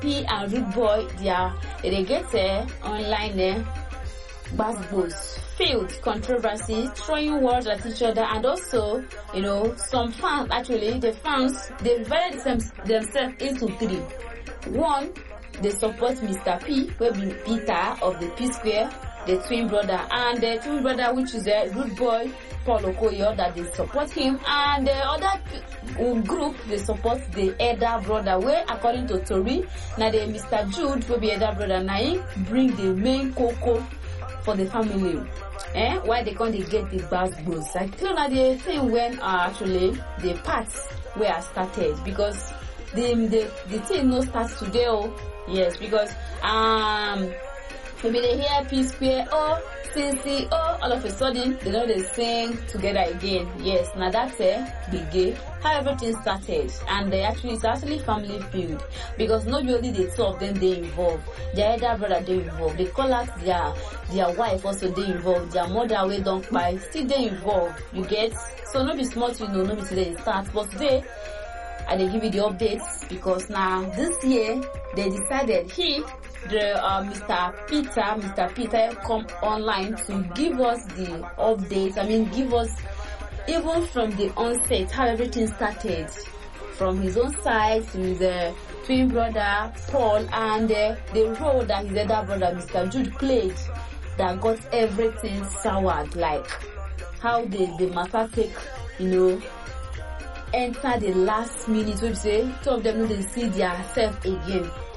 P and Rude Boy, they get online basketballs filled controversy, throwing words at each other, and also, some fans, actually, the fans, they divided themselves into three. One, they support Mr. P, will be Peter of the P Square, the twin brother, and the twin brother, which is a Rude Boy, Paul Okoye, that they support him, and the other group, they support the elder brother, where according to Tori, now the Mr. Jude will be elder brother, now he bring the main cocoa for the family. Why they can't get the basketballs? Like, the thing when actually the parts were started, because the thing no starts today. Yes, because maybe they hear P Square, CC, all of a sudden they sing together again. Yes, now that's big gay. How everything started, and it's actually family feud, because not only the two of them they involved, their elder brother they involved, they call out their wife also they involved, their mother we don't buy still they involved. You get, so not be smart, not be today start, but today I they give you the updates, because now this year they decided Mr. Peter come online to give us the updates. Give us even from the onset how everything started, from his own side to his twin brother Paul, and the role that his elder brother Mr. Jude played that got everything soured, like how the matter take, enter the last minute, we say two of them know they see their self again.